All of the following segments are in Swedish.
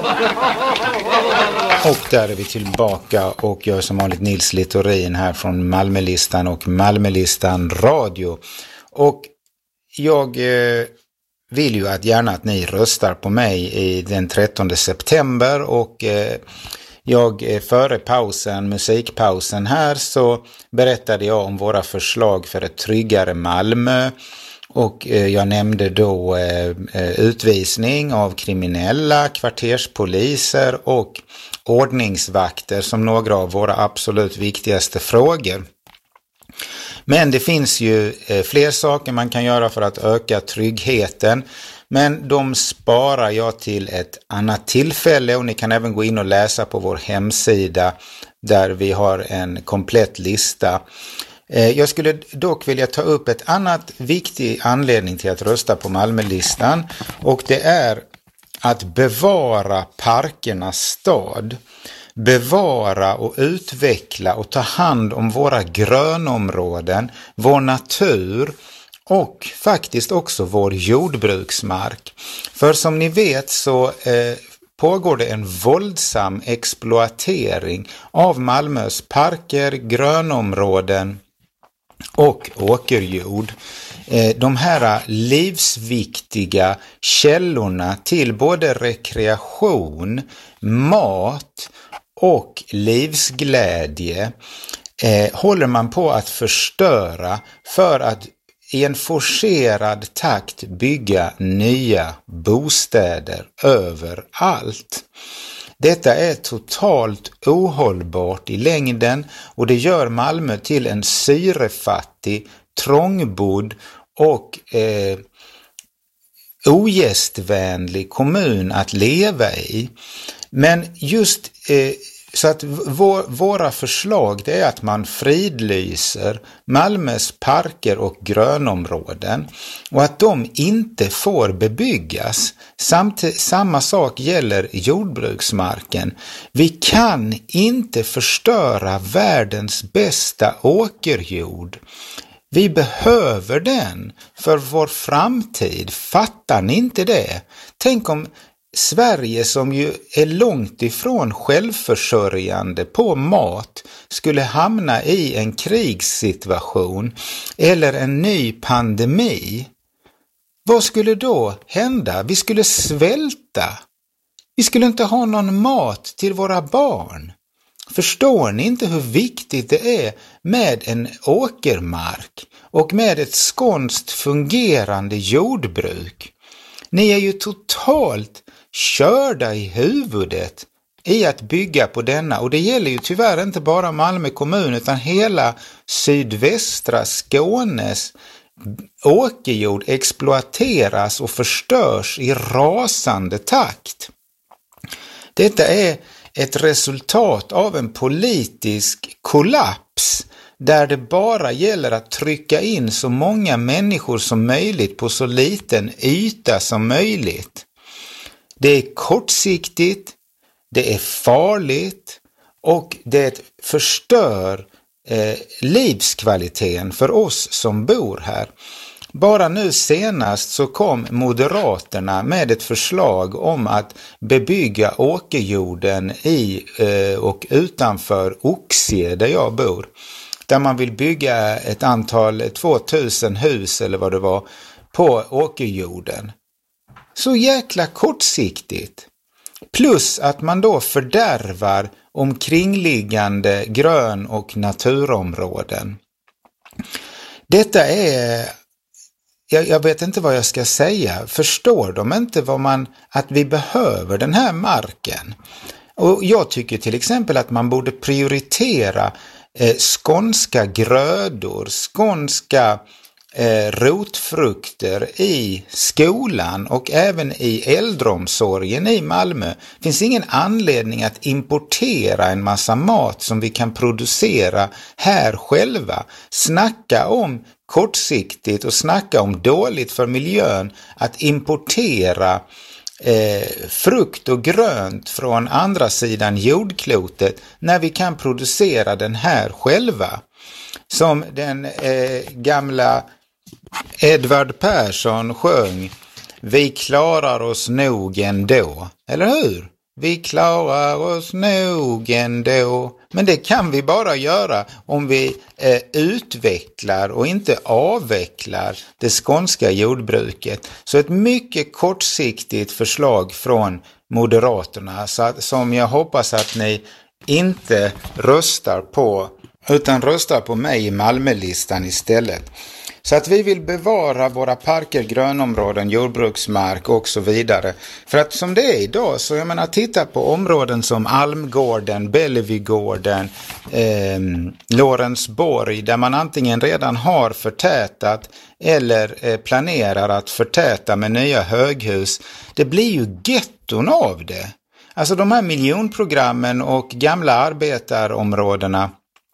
Och där är vi tillbaka och jag är som vanligt Nils Littorin här från Malmölistan och Malmölistan Radio. Och jag vill ju gärna att ni röstar på mig i den 13 september och jag före pausen, musikpausen här, så berättade jag om våra förslag för ett tryggare Malmö. Och jag nämnde då utvisning av kriminella, kvarterspoliser och ordningsvakter som några av våra absolut viktigaste frågor. Men det finns ju fler saker man kan göra för att öka tryggheten. Men de sparar jag till ett annat tillfälle och ni kan även gå in och läsa på vår hemsida där vi har en komplett lista. Jag skulle dock vilja ta upp ett annat viktig anledning till att rösta på Malmölistan och det är att bevara parkernas stad. Bevara och utveckla och ta hand om våra grönområden, vår natur och faktiskt också vår jordbruksmark. För som ni vet så pågår det en våldsam exploatering av Malmös parker, grönområden och åkerjord. De här livsviktiga källorna till både rekreation, mat och livsglädje håller man på att förstöra för att i en forcerad takt bygga nya bostäder överallt. Detta är totalt ohållbart i längden och det gör Malmö till en syrefattig, trångbodd och ogästvänlig kommun att leva i. Men just så att våra förslag det är att man fridlyser Malmös parker och grönområden och att de inte får bebyggas. Samma sak gäller jordbruksmarken. Vi kan inte förstöra världens bästa åkerjord. Vi behöver den för vår framtid. Fattar ni inte det? Tänk om Sverige som ju är långt ifrån självförsörjande på mat skulle hamna i en krigssituation eller en ny pandemi. Vad skulle då hända? Vi skulle svälta. Vi skulle inte ha någon mat till våra barn. Förstår ni inte hur viktigt det är med en åkermark och med ett skånskt fungerande jordbruk? Ni är ju totalt körda i huvudet i att bygga på denna och det gäller ju tyvärr inte bara Malmö kommun utan hela sydvästra Skånes åkerjord exploateras och förstörs i rasande takt. Detta är ett resultat av en politisk kollaps där det bara gäller att trycka in så många människor som möjligt på så liten yta som möjligt. Det är kortsiktigt, det är farligt och det förstör livskvaliteten för oss som bor här. Bara nu senast så kom Moderaterna med ett förslag om att bebygga åkerjorden i och utanför Oxie där jag bor. Där man vill bygga ett antal 2000 hus eller vad det var på åkerjorden. Så jäkla kortsiktigt. Plus att man då fördärvar omkringliggande grön- och naturområden. Detta är... Jag vet inte vad jag ska säga. Förstår de inte att vi behöver den här marken? Och jag tycker till exempel att man borde prioritera skånska grödor, skånska rotfrukter i skolan och även i äldreomsorgen i Malmö. Det finns ingen anledning att importera en massa mat som vi kan producera här själva. Snacka om kortsiktigt och snacka om dåligt för miljön att importera frukt och grönt från andra sidan jordklotet när vi kan producera den här själva. Som den gamla Edvard Persson sjöng: vi klarar oss nog ändå, eller hur? vi klarar oss nog ändå. Men det kan vi bara göra om vi utvecklar och inte avvecklar det skånska jordbruket. Så ett mycket kortsiktigt förslag från Moderaterna som jag hoppas att ni inte röstar på, utan röstar på mig i Malmölistan istället. Så att vi vill bevara våra parker, grönområden, jordbruksmark och så vidare. För att som det är idag, så jag menar, titta på områden som Almgården, Bellevigården, Lorensborg, där man antingen redan har förtätat eller planerar att förtäta med nya höghus. Det blir ju getton av det. Alltså de här miljonprogrammen och gamla arbetarområdena,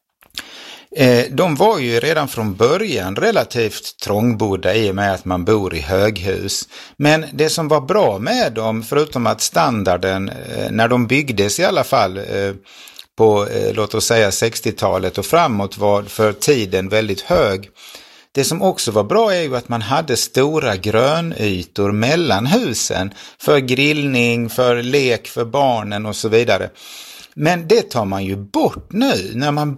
de var ju redan från början relativt trångbodda i och med att man bor i höghus. Men det som var bra med dem, förutom att standarden när de byggdes i alla fall på låt oss säga 60-talet och framåt var för tiden väldigt hög. Det som också var bra är ju att man hade stora grönytor mellan husen för grillning, för lek för barnen och så vidare. Men det tar man ju bort nu när man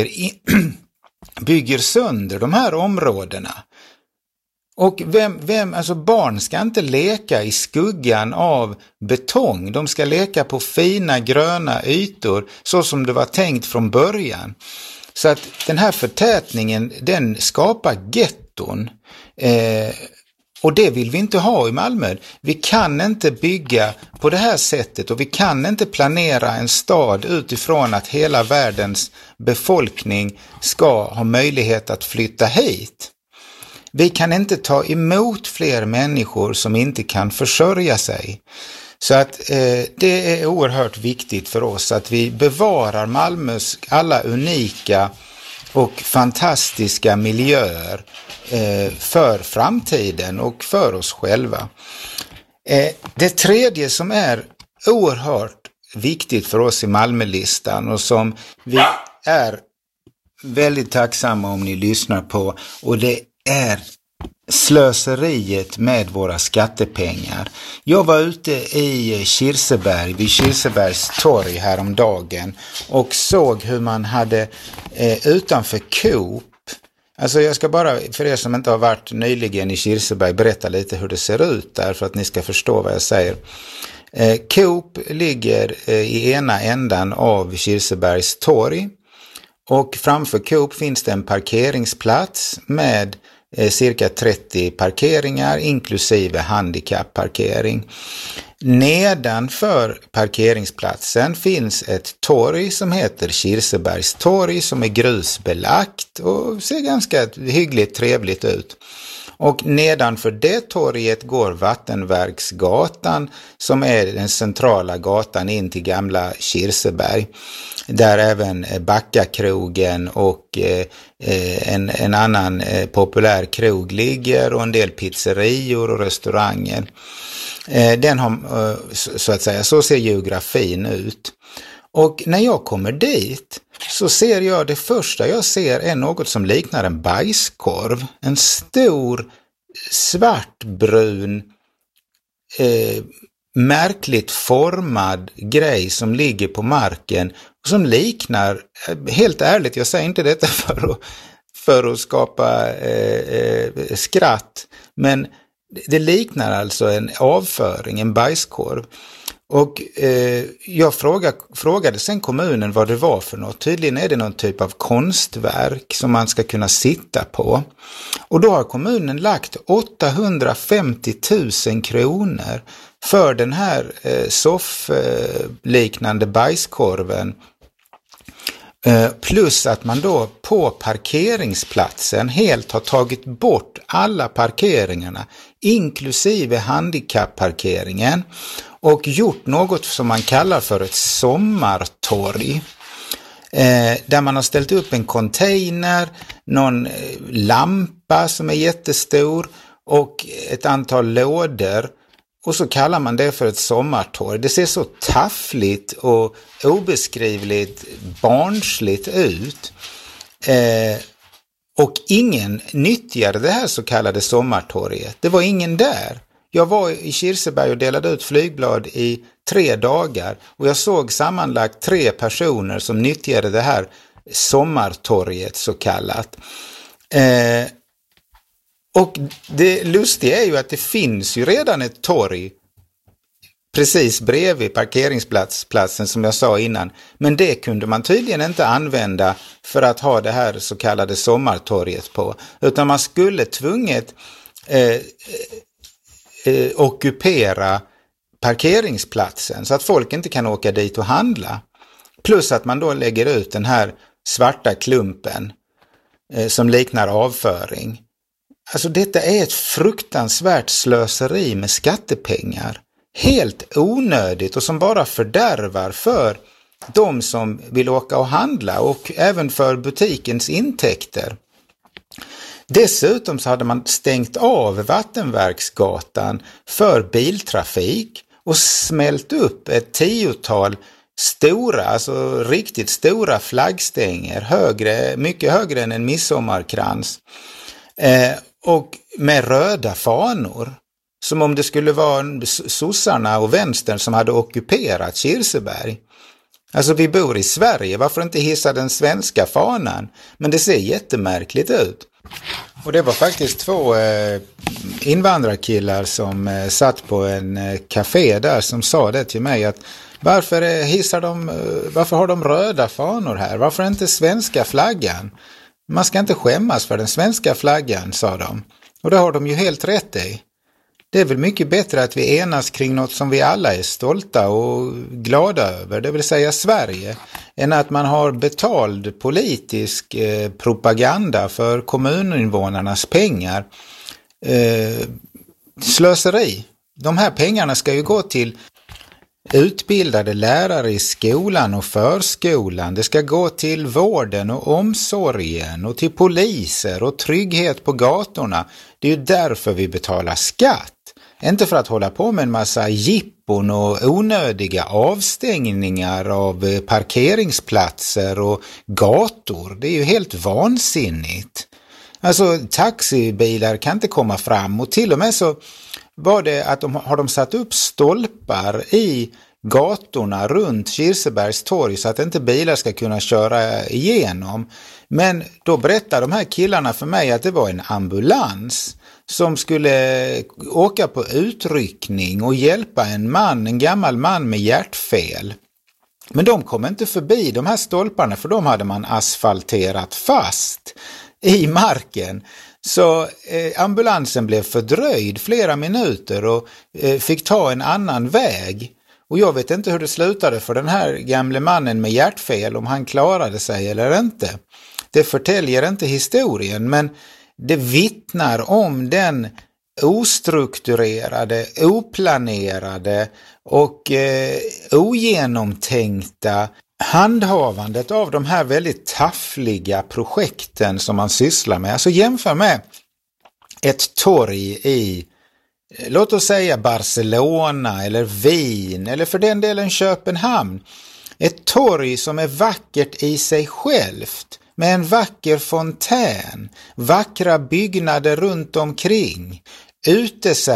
bygger sönder de här områdena. Och alltså barn ska inte leka i skuggan av betong. De ska leka på fina gröna ytor så som det var tänkt från början. Så att den här förtätningen, den skapar getton. Och det vill vi inte ha i Malmö. Vi kan inte bygga på det här sättet och vi kan inte planera en stad utifrån att hela världens befolkning ska ha möjlighet att flytta hit. Vi kan inte ta emot fler människor som inte kan försörja sig. Så att det är oerhört viktigt för oss att vi bevarar Malmös alla unika och fantastiska miljöer för framtiden och för oss själva. Det tredje som är oerhört viktigt för oss i Malmölistan och som vi är väldigt tacksamma om ni lyssnar på, och det är slöseriet med våra skattepengar. Jag var ute i Kirseberg, vid Kirsebergs torg häromdagen och såg hur man hade utanför Coop. Alltså jag ska bara, för er som inte har varit nyligen i Kirseberg, berätta lite hur det ser ut där för att ni ska förstå vad jag säger. Coop ligger i ena ändan av Kirsebergs torg och framför Coop finns det en parkeringsplats med cirka 30 parkeringar inklusive handikappparkering. Nedanför parkeringsplatsen finns ett torg som heter Kirsebergs torg som är grusbelagt och ser ganska hyggligt trevligt ut. Och nedanför det torget går Vattenverksgatan som är den centrala gatan in till gamla Kirseberg. Där även Backakrogen och en annan populär krog ligger och en del pizzerior och restauranger. Den har, så att säga, så ser geografin ut. Och när jag kommer dit så ser jag, det första jag ser är något som liknar en bajskorv. En stor svartbrun märkligt formad grej som ligger på marken och som liknar, helt ärligt, jag säger inte detta för att skapa skratt, men det liknar alltså en avföring, en bajskorv. Och jag frågade sen kommunen vad det var för något. Tydligen är det någon typ av konstverk som man ska kunna sitta på. Och då har kommunen lagt 850 000 kronor för den här soffliknande bajskorven. Plus att man då på parkeringsplatsen helt har tagit bort alla parkeringarna, inklusive handikappparkeringen, och gjort något som man kallar för ett sommartorg. Där man har ställt upp en container, någon lampa som är jättestor och ett antal lådor. Och så kallar man det för ett sommartorg. Det ser så taffligt och obeskrivligt barnsligt ut. Och ingen nyttjade det här så kallade sommartorget. Det var ingen där. Jag var i Kirseberg och delade ut flygblad i 3 dagar och jag såg sammanlagt 3 personer som nyttjade det här sommartorget så kallat. Och det lustiga är ju att det finns ju redan ett torg precis bredvid parkeringsplatsen som jag sa innan. Men det kunde man tydligen inte använda för att ha det här så kallade sommartorget på. Utan man skulle tvunget ockupera parkeringsplatsen så att folk inte kan åka dit och handla. Plus att man då lägger ut den här svarta klumpen som liknar avföring. Alltså detta är ett fruktansvärt slöseri med skattepengar. Helt onödigt och som bara fördärvar för de som vill åka och handla och även för butikens intäkter. Dessutom så hade man stängt av Vattenverksgatan för biltrafik och smält upp ett 10-tal stora, alltså riktigt stora flaggstänger, mycket högre än en midsommarkrans. Och med röda fanor. Som om det skulle vara sossarna och vänstern som hade ockuperat Kirseberg. Alltså vi bor i Sverige, varför inte hissa den svenska fanan? Men det ser jättemärkligt ut. Och det var faktiskt 2 invandrarkillar som satt på en café där som sa det till mig att varför har de röda fanor här? Varför inte svenska flaggan? Man ska inte skämmas för den svenska flaggan, sa de. Och det har de ju helt rätt i. Det är väl mycket bättre att vi enas kring något som vi alla är stolta och glada över, det vill säga Sverige, än att man har betald politisk propaganda för kommuninvånarnas pengar. Slöseri. De här pengarna ska ju gå till utbildade lärare i skolan och förskolan. Det ska gå till vården och omsorgen och till poliser och trygghet på gatorna. Det är ju därför vi betalar skatt. Inte för att hålla på med en massa jippon och onödiga avstängningar av parkeringsplatser och gator. Det är ju helt vansinnigt. Alltså taxibilar kan inte komma fram och till och med så var det att de satt upp stolpar i gatorna runt Kirsebergs torg så att inte bilar ska kunna köra igenom. Men då berättade de här killarna för mig att det var en ambulans som skulle åka på utryckning och hjälpa en gammal man med hjärtfel. Men de kom inte förbi de här stolparna för de hade man asfalterat fast i marken. Så ambulansen blev fördröjd flera minuter och fick ta en annan väg. Och jag vet inte hur det slutade för den här gamle mannen med hjärtfel, om han klarade sig eller inte. Det förtäljer inte historien, men det vittnar om den ostrukturerade, oplanerade och ogenomtänkta handhavandet av de här väldigt taffliga projekten som man sysslar med. Alltså jämför med ett torg i, låt oss säga Barcelona eller Wien eller för den delen Köpenhamn. Ett torg som är vackert i sig självt med en vacker fontän, vackra byggnader runt omkring,